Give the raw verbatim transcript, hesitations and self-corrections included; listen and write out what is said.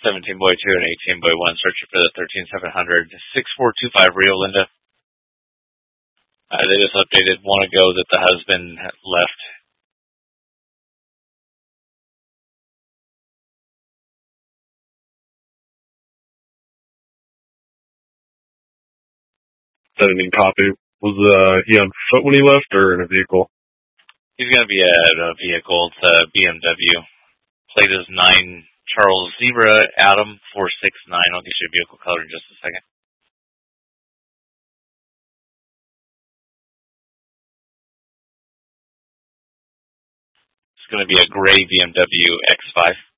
seventeen boy two and eighteen boy one, searching for the thirteen seven hundred. six four two five Rio Linda. Uh, they just updated one ago that the husband left. Sending copy. Was uh, he on foot when he left or in a vehicle? He's going to be at a vehicle. It's a B M W. Plate is nine Charles Zebra Adam four six nine. I'll get you a vehicle color in just a second. It's going to be a gray B M W X five.